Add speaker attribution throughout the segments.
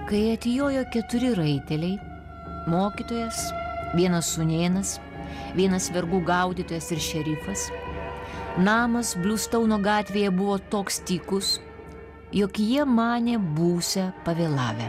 Speaker 1: Kai atjojo 4 raiteliai, mokytojas, vienas sūnėnas, vienas vergų gaudytojas ir šerifas, namas Bliustauno gatvėje buvo toks tykus, jog jie manė būsią pavėlavę.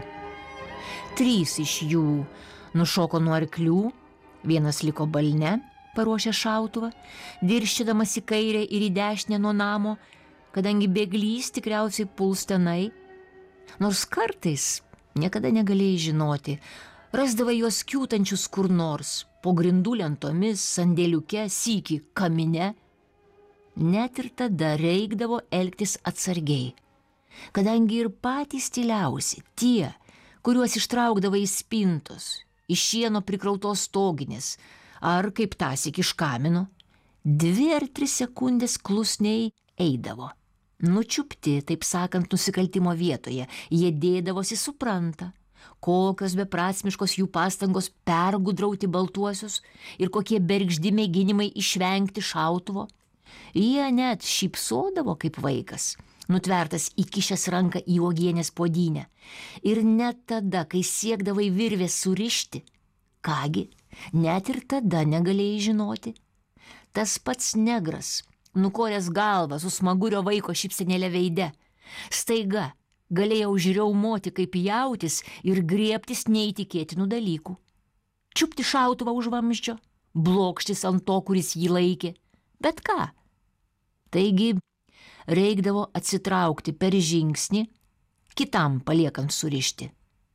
Speaker 1: 3 iš jų nušoko nuo arklių, vienas liko balne, paruošė šautuvą, dirsčiodamas į kairę ir į dešinę nuo namo, kadangi bėglys tikriausiai puls tenai, nors kartais niekada negalėjai žinoti, rasdavai juos kiūtančius kur nors, po grindų lentomis, sandėliuke, sykį kamine. Net ir tada reikdavo elgtis atsargiai, kadangi ir patys tyliausi, tie, kuriuos ištraukdavai iš spintos, iš šieno prikrautos stoginės, ar kaip tąsyk iš kamino, 2 ar 3 sekundės klusniai eidavo. Nučiupti, taip sakant, nusikaltimo vietoje, jie dėdavosi supranta, kokios beprasmiškos jų pastangos pergudrauti baltuosius ir kokie bergždi mėginimai išvengti šautuvo. Jie net šypsodavo kaip vaikas, nutvertas įkišęs ranką į uogienės puodynę. Ir net tada, kai siekdavai virvės surišti, kągi, net ir tada negalėjai žinoti. Tas pats negras, nukoręs galvą su smagurio vaiko šypsenėle veide, staiga galėjo užriaumoti kaip jautis ir griebtis neįtikėtinų dalykų. Čiupti šautuvą už vamzdžio, blokštis ant to, kuris jį laikė, bet ką. Taigi reikdavo atsitraukti per žingsnį, kitam paliekant surišti.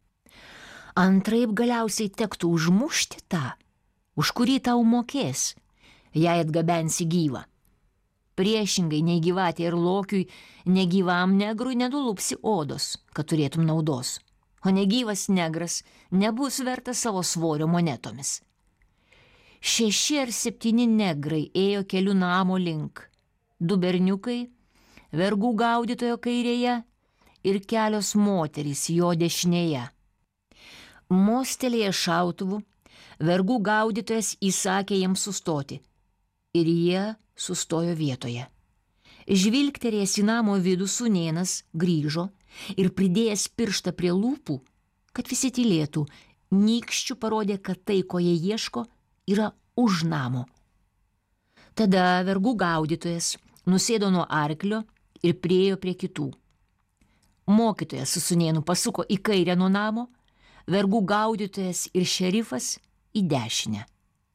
Speaker 1: Antraip galiausiai tektų užmušti tą, už kurį tau mokės, jei atgabensi gyvą. Priešingai nei gyvatė ir lokiui, negyvam negrui nenulupsi odos, kad turėtum naudos, o negyvas negras nebus vertas savo svorio monetomis. 6 ar 7 negrai ėjo keliu namo link, 2 berniukai, vergų gaudytojo kairėje ir kelios moterys jo dešinėje. Mostelėję šautuvų, vergų gaudytojas įsakė jiems sustoti, ir jie sustojo vietoje. Žvilgterėjęs į namo vidų sūnėnas grįžo ir pridėjęs pirštą prie lūpų, kad visi tylėtų, nykščiu parodė, kad tai, ko jie ieško, yra už namo. Tada vergų gaudytojas nusėdo nuo arklio ir priėjo prie kitų. Mokytojas su sūnėnu pasuko į kairę nuo namo, vergų gaudytojas ir šerifas į dešinę.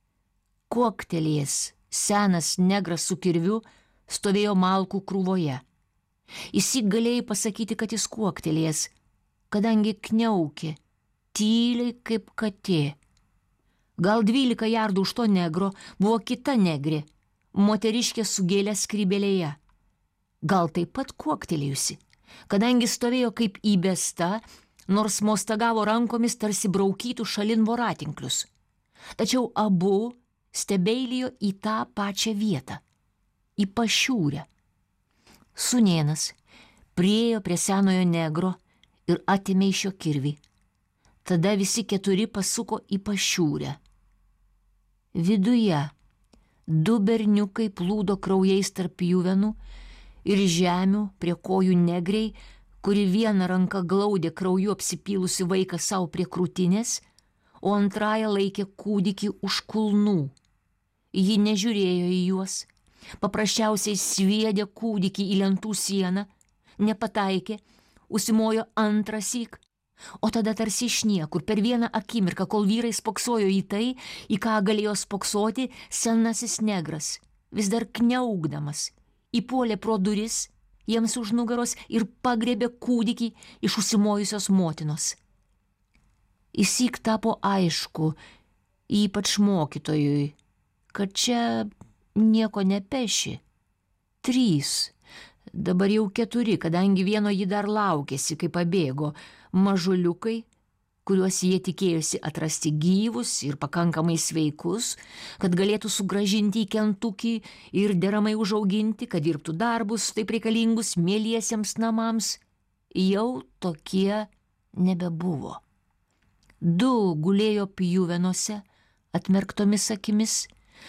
Speaker 1: Kuoktelėjęs senas negras su kirviu stovėjo malkų krūvoje. Įsyk galėjai pasakyti, kad jis kuoktelėjęs, kadangi kniaukė, tyliai kaip katė. Gal 12 jardų už to negro buvo kita negrė, moteriškė su gėle skrybėlėje. Gal taip pat kuoktelėjusi, kadangi stovėjo kaip įbesta, nors mostagavo rankomis tarsi braukytų šalin voratinklius. Tačiau abu stebeilijo į tą pačią vietą, į pašiūrę. Sūnėnas priėjo prie senojo negro ir atėmė iš jo kirvį. Tada visi 4 pasuko į pašiūrę. Viduje 2 berniukai plūdo kraujais tarp pjuvenų ir žemių prie kojų negriai, kuri viena ranka glaudė krauju apsipylusi vaiką savo prie krūtinės, o antrąją laikė kūdikį už kulnų. Ji nežiūrėjo į juos, paprasčiausiai sviedė kūdikį į lentų sieną, nepataikė, užsimojo antrąsyk, o tada tarsi iš niekur per vieną akimirką, kol vyrai spoksojo į tai, į ką galėjo spoksoti, senasis negras, vis dar kniaukdamas, įpuolė pro duris, jiems už nugaros ir pagriebė kūdikį iš užsimojusios motinos. Įsyk tapo aišku, ypač mokytojui, kad čia nieko nepeši. 3, dabar jau 4, kadangi vieno jį dar laukėsi, kai pabėgo, mažuliukai, kuriuos jie tikėjosi atrasti gyvus ir pakankamai sveikus, kad galėtų sugrąžinti į Kentukį ir deramai užauginti, kad dirbtų darbus taip reikalingus mieliesiems namams, jau tokie nebebuvo. 2 gulėjo pjuvenose, atmerktomis akimis,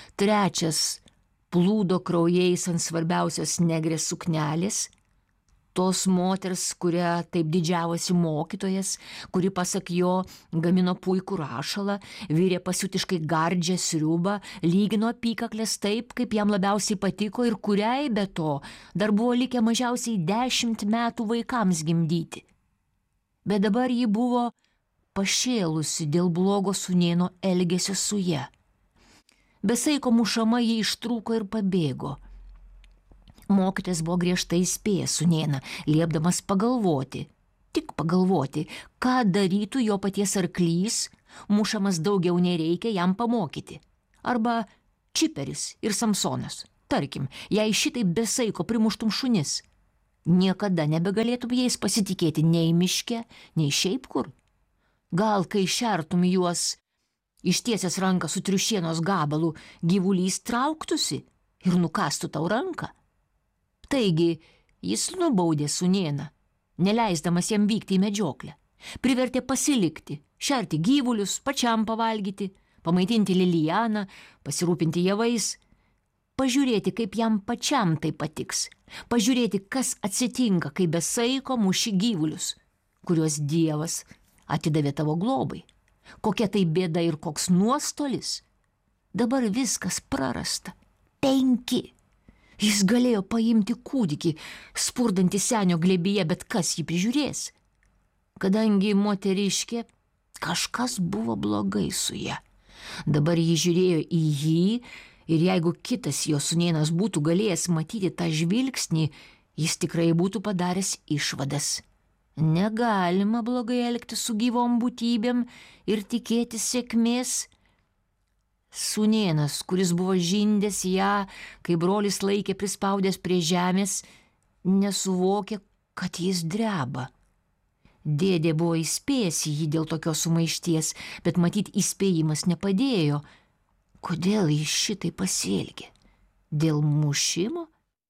Speaker 1: 3 plūdo kraujais ant svarbiausios negrės suknelės, tos moters, kurią taip didžiavosi mokytojas, kuri pasak jo gamino puikų rašalą, virė pasiutiškai gardžią sriubą, lygino apykaklės taip, kaip jam labiausiai patiko ir kuriai be to dar buvo likę mažiausiai 10 metų vaikams gimdyti. Bet dabar ji buvo pašėlusi dėl blogo sūnėno elgesio su ja. Be saiko mušama ji ištrūko ir pabėgo. Mokytojas buvo griežtai įspėjęs sūnėną, liepdamas pagalvoti, tik pagalvoti, ką darytų jo paties arklys, mušamas daugiau nereikia jam pamokyti. Arba Čiperis ir Samsonas. Tarkim, jei šitaip be saiko primuštum šunis, niekada nebegalėtum jais pasitikėti nei miške, nei šiaip kur. Gal, kai šertum juos, ištiesęs ranką su triušienos gabalu, gyvulys trauktųsi ir nukastų tau ranką. Taigi, jis nubaudė sūnėną, neleisdamas jam vykti į medžioklę. Privertė pasilikti, šerti gyvulius, pačiam pavalgyti, pamaitinti Lilijaną, pasirūpinti javais, pažiūrėti, kaip jam pačiam tai patiks, pažiūrėti, kas atsitinka, kai be saiko muši gyvulius, kuriuos Dievas atidavė tavo globai. Kokia tai bėda ir koks nuostolis. Dabar viskas prarasta. 5. Jis galėjo paimti kūdikį, spurdantį senio glėbyje, bet kas jį prižiūrės? Kadangi moteriškė, kažkas buvo blogai su ja. Dabar ji žiūrėjo į jį ir jeigu kitas jo sūnėnas būtų galėjęs matyti tą žvilgsnį, jis tikrai būtų padaręs išvadas. Negalima blogai elgtis su gyvom būtybėm ir tikėtis sėkmės. Sūnėnas, kuris buvo žindęs ją, kai brolis laikė prispaudęs prie žemės, nesuvokė, kad jis dreba. Dėdė buvo įspėjęs jį dėl tokios sumaišties, bet matyt įspėjimas nepadėjo. Kodėl jis šitai pasielgė? Dėl mušimo?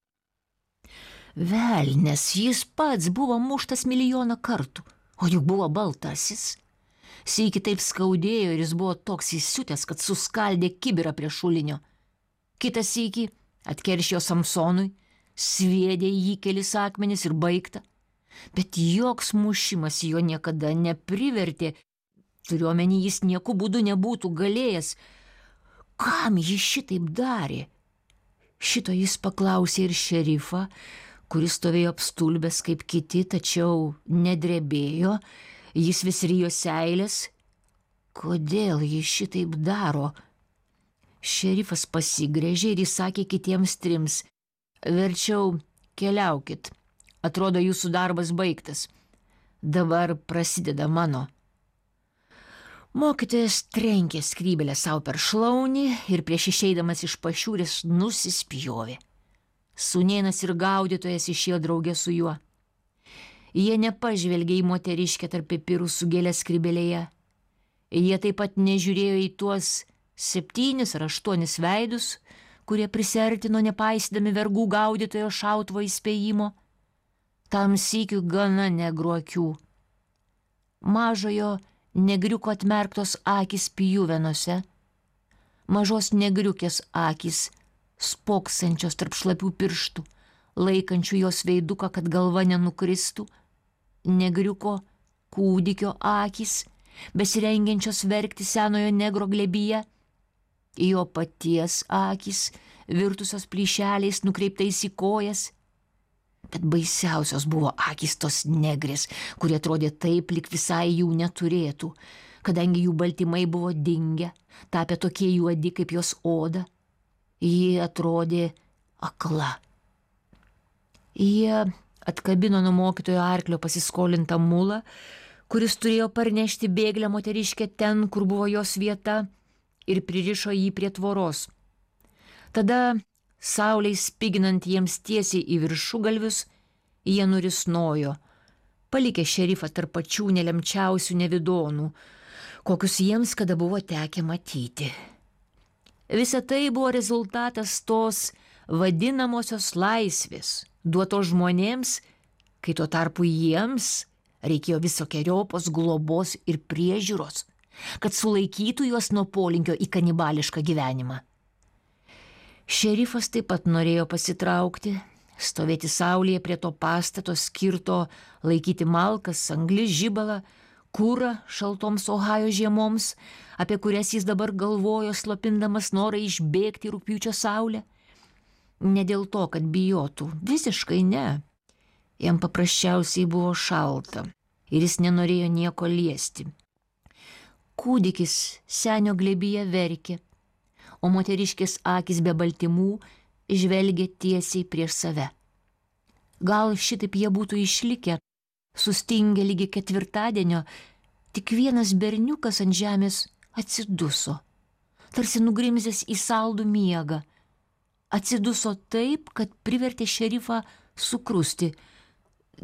Speaker 1: Velnias, jis pats buvo muštas milijoną kartų, o juk buvo baltasis. Sykį taip skaudėjo ir jis buvo toks įsiutęs, kad suskaldė kibirą prie šulinio. Kitą sykį atkeršijo Samsonui, sviedė į jį kelis akmenis ir baigta. Bet joks mušimas jo niekada neprivertė, turiuomenį jis nieku būdu nebūtų galėjęs. Kam jis šitaip darė? Šito jis paklausė ir šerifą, kuris stovėjo apstulbęs kaip kiti, tačiau nedrebėjo. Jis vis rijo seilės. Kodėl jis šitaip daro? Šerifas pasigręžė ir įsakė kitiems 3. Verčiau keliaukit. Atrodo, jūsų darbas baigtas. Dabar prasideda mano. Mokytojas trenkė skrybelę savo per šlaunį ir prieš išeidamas iš pašiūrės nusispjovė. Sūnėnas ir gaudytojas išėjo drauge su juo. Jie nepažvelgė į moteriškę tarp pipirų su gėle skrybelėje. Jie taip pat nežiūrėjo į tuos 7 ar 8 veidus, kurie prisertino nepaisydami vergų gaudytojo šautuvo įspėjimo. Tam sykiu gana negrų akių. Mažojo negriuko atmerktos akys pjuvenose, mažos negriukės akys, spoksančios tarp šlapių pirštų, laikančių jos veiduką, kad galva nenukristų, negriuko kūdikio akys, besirengiančios verkti senojo negro glėbyje, jo paties akys, virtusios plyšeliais nukreiptais į kojas. Bet baisiausios buvo akys tos negrės, kurie atrodė taip, lyg visai jų neturėtų, kadangi jų baltymai buvo dingę, tapę tokie juodi kaip jos oda. Ji atrodė akla. Jie atkabino nuo mokytojo arklio pasiskolintą mulą, kuris turėjo parnešti bėglę moteriškę ten, kur buvo jos vieta, ir pririšo jį prie tvoros. Tada, saulei spiginant jiems tiesiai į viršugalvius, jie nurisnojo, palikę šerifą tarp pačių nelemčiausių nevidonų, kokius jiems kada buvo tekę matyti. Visa tai buvo rezultatas tos vadinamosios laisvės, duotos žmonėms, kai tuo tarpu jiems reikėjo visokeriopos globos ir priežiūros, kad sulaikytų juos nuo polinkio į kanibališką gyvenimą. Šerifas taip pat norėjo pasitraukti, Stovėti saulėje prie to pastato skirto laikyti malkas, anglis, žibalą, kurą šaltoms Ohajo žiemoms, apie kurias jis dabar galvojo, slopindamas norą išbėgti rugpjūčio saulę. Ne dėl to, kad bijotų, visiškai ne. Jam paprasčiausiai buvo šalta ir jis nenorėjo nieko liesti. Kūdikis senio glėbyje verkė, o moteriškės akys be baltymų žvelgė tiesiai prieš save. Gal šitaip jie būtų išlikę, sustingę lygi ketvirtadienio, tik vienas berniukas ant žemės atsiduso, tarsi nugrimzęs į saldų miegą. Atsiduso taip, kad privertė šerifą sukrusti.